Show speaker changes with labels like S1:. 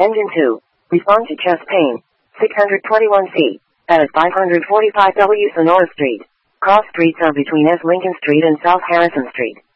S1: Engine 2. Respond to chest pain. 621C. At 545 W Sonora Street. Cross streets are between S. Lincoln Street and South Harrison Street.